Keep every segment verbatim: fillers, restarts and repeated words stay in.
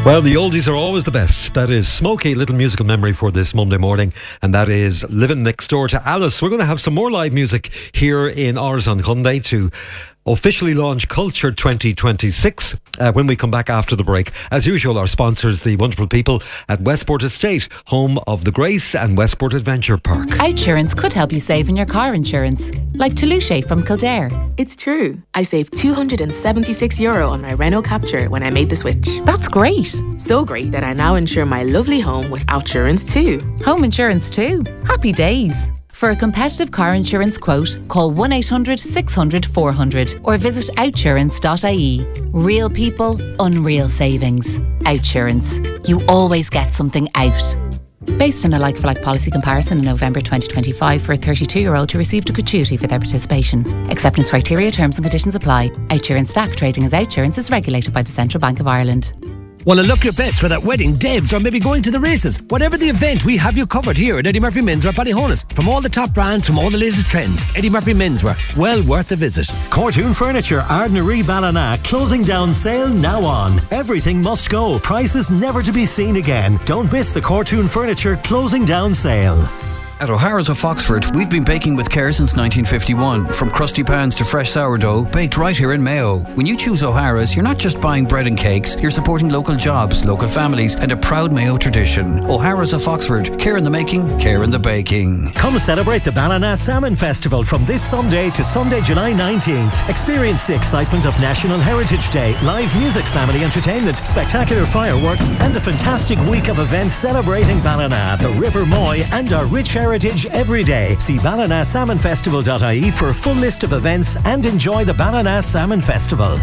Well, the oldies are always the best. That is Smokey, little musical memory for this Monday morning, and that is Living Next Door to Alice. We're going to have some more live music here in Ars on Hyundai to officially launch Culture twenty twenty-six uh, when we come back after the break. As usual, our sponsors, the wonderful people at Westport Estate, home of the Grace and Westport Adventure Park. Outsurance could help you save on your car insurance, like Toulouse from Kildare. It's true. I saved two hundred seventy-six euro on my Renault Captur when I made the switch. That's great. So great that I now insure my lovely home with Outsurance too. Home insurance too. Happy days. For a competitive car insurance quote, call one eight hundred six hundred four hundred or visit outsurance dot I E. Real people, unreal savings. Outsurance. You always get something out. Based on a like-for-like policy comparison in November twenty twenty-five for a thirty-two-year-old who received a gratuity for their participation. Acceptance criteria, terms and conditions apply. Outsurance S T A C trading as Outsurance is regulated by the Central Bank of Ireland. Want to look your best for that wedding, Debs, or maybe going to the races? Whatever the event, we have you covered here at Eddie Murphy Menswear Ballyhonus. From all the top brands, from all the latest trends, Eddie Murphy Menswear, well worth a visit. Cortoon Furniture, Ardnaree Ballina, closing down sale now on. Everything must go, prices never to be seen again. Don't miss the Cortoon Furniture closing down sale. At O'Hara's of Foxford, we've been baking with care since nineteen fifty-one. From crusty pans to fresh sourdough, baked right here in Mayo. When you choose O'Hara's, you're not just buying bread and cakes, you're supporting local jobs, local families, and a proud Mayo tradition. O'Hara's of Foxford, care in the making, care in the baking. Come celebrate the Ballina Salmon Festival from this Sunday to Sunday, July nineteenth. Experience the excitement of National Heritage Day, live music, family entertainment, spectacular fireworks, and a fantastic week of events celebrating Ballina, the River Moy, and our rich heritage every day. See ballina salmon festival dot I E for a full list of events and enjoy the Ballina Salmon Festival.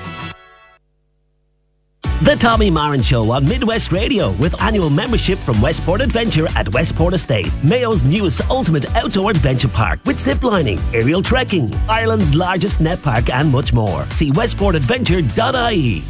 The Tommy Moran Show on Midwest Radio with annual membership from Westport Adventure at Westport Estate, Mayo's newest ultimate outdoor adventure park with ziplining, aerial trekking, Ireland's largest net park and much more. See westport adventure dot I E.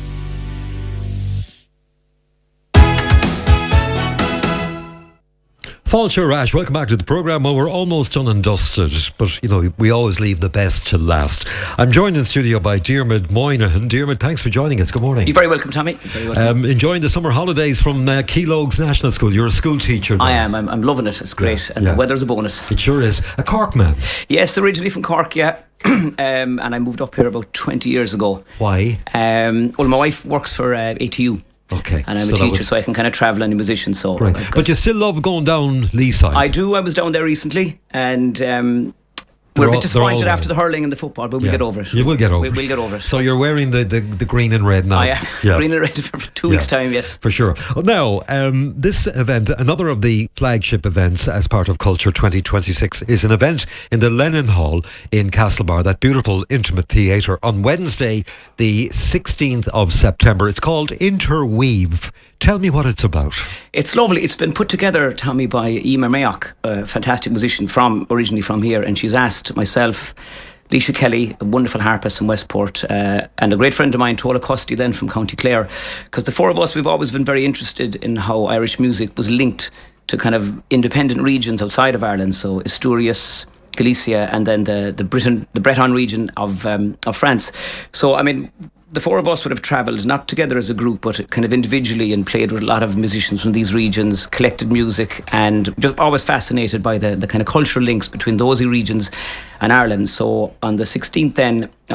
Fáilte Rash, welcome back to the programme. Well, we're almost done and dusted, but you know, we always leave the best to last. I'm joined in studio by Diarmuid Moynihan. Diarmuid, thanks for joining us. Good morning. You're very welcome, Tommy. You're very welcome. Um, enjoying the summer holidays from uh, Keelogues National School. You're a school teacher now. I am. I'm, I'm loving it. It's great. Yeah, and yeah. The weather's a bonus. It sure is. A Cork man? Yes, originally from Cork, yeah. um, and I moved up here about twenty years ago. Why? Um, well, my wife works for uh, A T U. Okay. And I'm so a teacher, was... so I can kind of travel and a musician. So, right. But you still love going down Leeside? I do. I was down there recently, and um, we're a bit disappointed after the hurling and the football, but we'll yeah. get over it. You will get over we'll, it. We'll get over it. So you're wearing the, the, the green and red now? I am. Yeah. Green and red for two yeah. weeks' time, yes. For sure. Now, um, this event, another of the flagship events as part of Culture twenty twenty-six, is an event in the Lennon Hall in Castlebar, that beautiful intimate theatre, on Wednesday, the sixteenth of September. It's called Interweave. Tell me what it's about. It's lovely. It's been put together, Tommy, by Emer Mayock, a fantastic musician from originally from here, and she's asked myself, Leisha Kelly, a wonderful harpist in Westport, uh, and a great friend of mine, Tola Custy, then from County Clare, because the four of us, we've always been very interested in how Irish music was linked to kind of independent regions outside of Ireland, so Asturias, Galicia, and then the the Britain, the Breton region of um, of France. So, I mean, the four of us would have travelled, not together as a group, but kind of individually, and played with a lot of musicians from these regions, collected music, and just always fascinated by the, the kind of cultural links between those regions and Ireland. So on the sixteenth then